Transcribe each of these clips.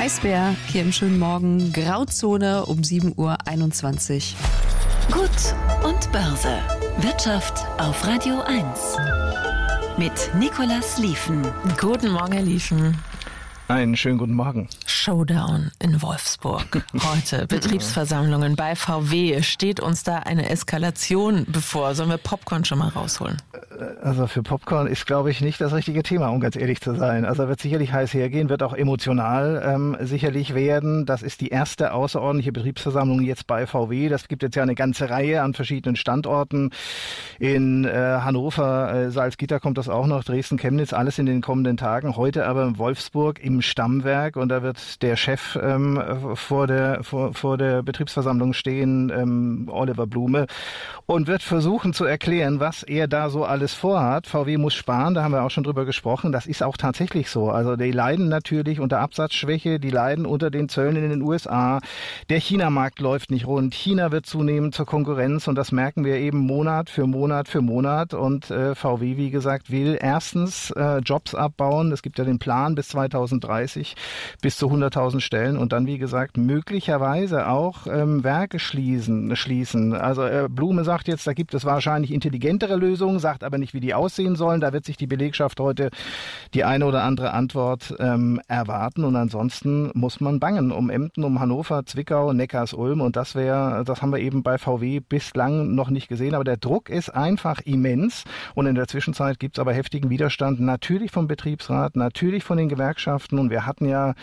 Eisbär hier im schönen Morgen. Grauzone um 7:21 Uhr. Gut und Börse. Wirtschaft auf Radio 1. Mit Nicolas Liefen. Guten Morgen, Herr Liefen. Einen schönen guten Morgen. Showdown in Wolfsburg. Heute Betriebsversammlungen bei VW. Steht uns da eine Eskalation bevor? Sollen wir Popcorn schon mal rausholen? Also für Popcorn ist, glaube ich, nicht das richtige Thema, um ganz ehrlich zu sein. Also wird sicherlich heiß hergehen, wird auch emotional sicherlich werden. Das ist die erste außerordentliche Betriebsversammlung jetzt bei VW. Das gibt jetzt ja eine ganze Reihe an verschiedenen Standorten. In Hannover, Salzgitter kommt das auch noch, Dresden, Chemnitz, alles in den kommenden Tagen. Heute aber in Wolfsburg im Stammwerk, und da wird der Chef vor der Betriebsversammlung stehen, Oliver Blume, und wird versuchen zu erklären, was er da so alles vorhat. VW muss sparen, da haben wir auch schon drüber gesprochen. Das ist auch tatsächlich so. Also die leiden natürlich unter Absatzschwäche, die leiden unter den Zöllen in den USA. Der China-Markt läuft nicht rund. China wird zunehmend zur Konkurrenz, und das merken wir eben Monat für Monat für Monat. Und VW, wie gesagt, will erstens Jobs abbauen. Es gibt ja den Plan bis 2030 bis zu 100.000 Stellen, und dann, wie gesagt, möglicherweise auch Werke schließen. Also Blume sagt jetzt, da gibt es wahrscheinlich intelligentere Lösungen, sagt aber nicht, wie die aussehen sollen. Da wird sich die Belegschaft heute die eine oder andere Antwort erwarten. Und ansonsten muss man bangen um Emden, um Hannover, Zwickau, Neckarsulm. Und das haben wir eben bei VW bislang noch nicht gesehen. Aber der Druck ist einfach immens. Und in der Zwischenzeit gibt es aber heftigen Widerstand. Natürlich vom Betriebsrat, natürlich von den Gewerkschaften. Und wir hatten ja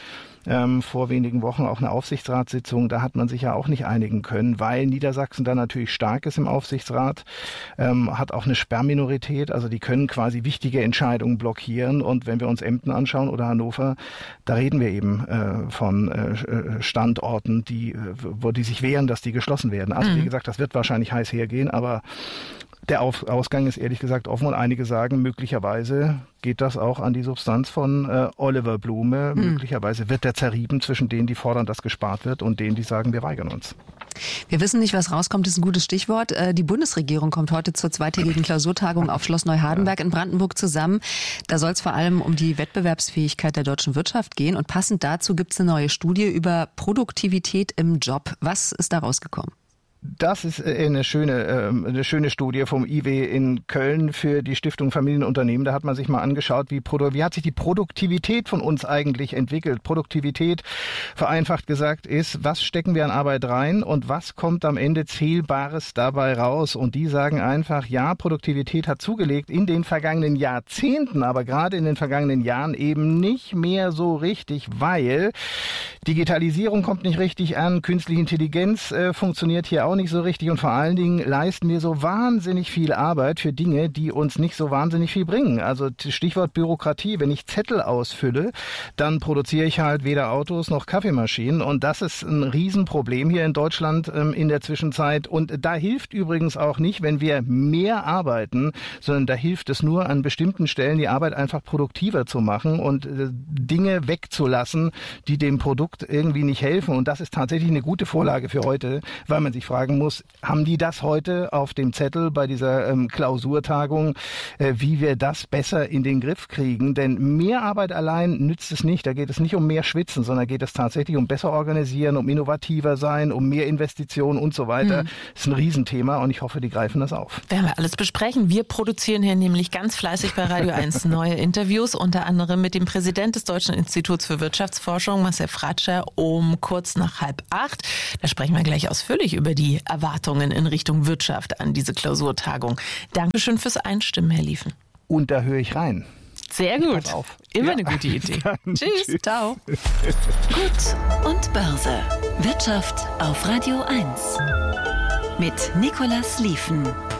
vor wenigen Wochen auch eine Aufsichtsratssitzung. Da hat man sich ja auch nicht einigen können, weil Niedersachsen da natürlich stark ist im Aufsichtsrat, hat auch eine Sperrminorität, also die können quasi wichtige Entscheidungen blockieren. Und wenn wir uns Emden anschauen oder Hannover, da reden wir eben von Standorten, wo die sich wehren, dass die geschlossen werden. Also wie gesagt, das wird wahrscheinlich heiß hergehen, aber der Ausgang ist ehrlich gesagt offen, und einige sagen, möglicherweise geht das auch an die Substanz von Oliver Blume. Möglicherweise wird der zerrieben zwischen denen, die fordern, dass gespart wird, und denen, die sagen, wir weigern uns. Wir wissen nicht, was rauskommt, ist ein gutes Stichwort. Die Bundesregierung kommt heute zur zweitägigen Klausurtagung auf Schloss Neuhardenberg in Brandenburg zusammen. Da soll es vor allem um die Wettbewerbsfähigkeit der deutschen Wirtschaft gehen. Und passend dazu gibt es eine neue Studie über Produktivität im Job. Was ist da rausgekommen? Das ist eine schöne Studie vom IW in Köln für die Stiftung Familienunternehmen. Da hat man sich mal angeschaut, wie hat sich die Produktivität von uns eigentlich entwickelt. Produktivität, vereinfacht gesagt, ist, was stecken wir an Arbeit rein und was kommt am Ende Zählbares dabei raus. Und die sagen einfach, ja, Produktivität hat zugelegt in den vergangenen Jahrzehnten, aber gerade in den vergangenen Jahren eben nicht mehr so richtig, weil Digitalisierung kommt nicht richtig an, künstliche Intelligenz funktioniert hier auch nicht so richtig, und vor allen Dingen leisten wir so wahnsinnig viel Arbeit für Dinge, die uns nicht so wahnsinnig viel bringen. Also Stichwort Bürokratie, wenn ich Zettel ausfülle, dann produziere ich halt weder Autos noch Kaffeemaschinen, und das ist ein Riesenproblem hier in Deutschland in der Zwischenzeit. Und da hilft übrigens auch nicht, wenn wir mehr arbeiten, sondern da hilft es nur, an bestimmten Stellen die Arbeit einfach produktiver zu machen und Dinge wegzulassen, die dem Produkt irgendwie nicht helfen. Und das ist tatsächlich eine gute Vorlage für heute, weil man sich fragen muss, haben die das heute auf dem Zettel bei dieser Klausurtagung, wie wir das besser in den Griff kriegen? Denn mehr Arbeit allein nützt es nicht. Da geht es nicht um mehr Schwitzen, sondern geht es tatsächlich um besser organisieren, um innovativer sein, um mehr Investitionen und so weiter. Das ist ein Riesenthema, und ich hoffe, die greifen das auf. Werden wir alles besprechen. Wir produzieren hier nämlich ganz fleißig bei Radio 1 neue Interviews, unter anderem mit dem Präsident des Deutschen Instituts für Wirtschaftsforschung, Marcel Fratscher, um kurz nach 7:30. Da sprechen wir gleich ausführlich über die Erwartungen in Richtung Wirtschaft an diese Klausurtagung. Dankeschön fürs Einstimmen, Herr Liefen. Und da höre ich rein. Sehr gut. Immer eine gute Idee. Tschüss. Ciao. Gut und Börse. Wirtschaft auf Radio 1. Mit Nicolas Liefen.